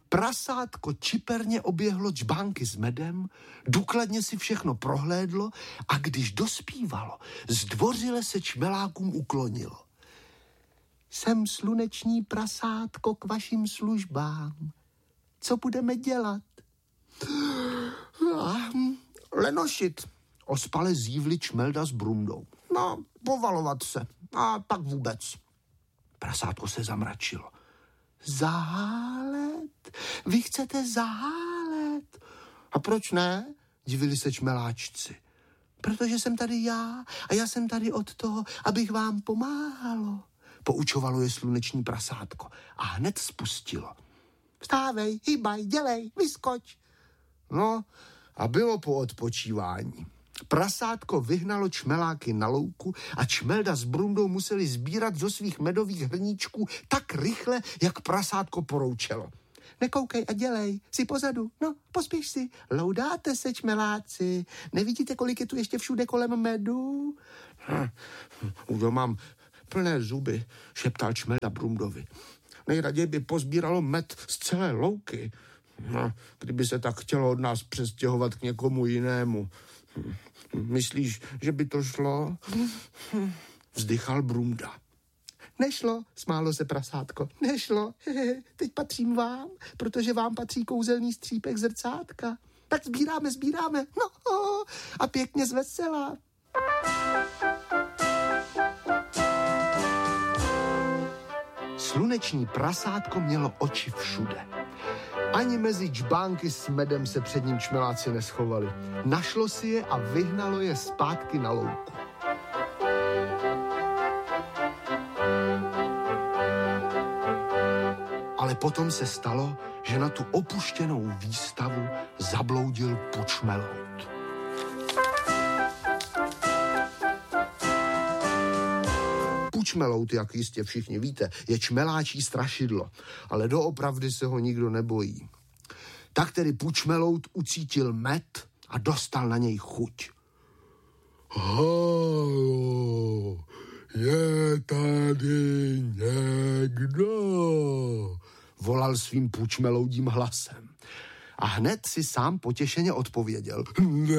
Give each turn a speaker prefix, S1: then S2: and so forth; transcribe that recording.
S1: Prasátko čiperně oběhlo džbánky s medem, důkladně si všechno prohlédlo a když dospívalo, zdvořile se čmelákům uklonilo. Jsem sluneční prasátko k vašim službám. Co budeme dělat? Lenošit, ospale zívli Čmelda s Brundou. No, povalovat se. A tak vůbec. Prasátko se zamračilo. Zahálet? Vy chcete zahálet? A proč ne? Divili se čmeláčci. Protože jsem tady já a já jsem tady od toho, abych vám pomáhalo. Poučovalo je sluneční prasátko a hned spustilo. Vstávej, hýbaj, dělej, vyskoč. No a bylo po odpočívání. Prasátko vyhnalo čmeláky na louku a Čmelda s Brundou museli sbírat do svých medových hrníčků tak rychle, jak prasátko poroučelo. Nekoukej a dělej, si pozadu, no, pospěš si, loudáte se, čmeláci, nevidíte, kolik je tu ještě všude kolem medu? Už mám plné zuby, šeptal Čmelda Brundovi. Nejraději by pozbíralo med z celé louky. No, kdyby se tak chtělo od nás přestěhovat k někomu jinému. Myslíš, že by to šlo? Vzdychal Brunda. Nešlo, smálo se prasátko. Nešlo, teď patřím vám, protože vám patří kouzelný střípek zrcátka. Tak sbíráme, no a pěkně zvesela. Sluneční prasátko mělo oči všude. Ani mezi džbánky s medem se před ním čmeláci neschovali. Našlo si je a vyhnalo je zpátky na louku. Ale potom se stalo, že na tu opuštěnou výstavu zabloudil pučmelout. Pučmelout, jak jistě všichni víte, je čmeláčí strašidlo, ale doopravdy se ho nikdo nebojí. Tak tedy pučmelout ucítil med a dostal na něj chuť. Halo, je tady někdo? Volal svým pučmeloudím hlasem. A hned si sám potěšeně odpověděl. Ne,